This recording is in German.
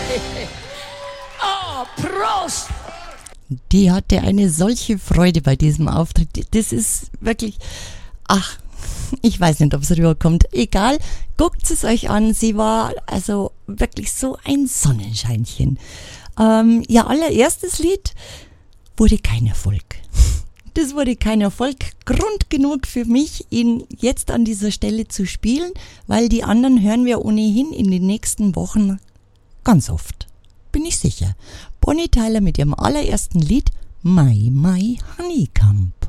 Oh, Prost! Die hatte eine solche Freude bei diesem Auftritt. Das ist wirklich, ach, ich weiß nicht, ob es rüberkommt. Egal, guckt es euch an. Sie war also wirklich so ein Sonnenscheinchen. Ihr allererstes Lied wurde kein Erfolg. Das wurde kein Erfolg. Grund genug für mich, ihn jetzt an dieser Stelle zu spielen, weil die anderen hören wir ohnehin in den nächsten Wochen ganz oft. Bin ich sicher. Bonnie Tyler mit ihrem allerersten Lied My My Honeycomb.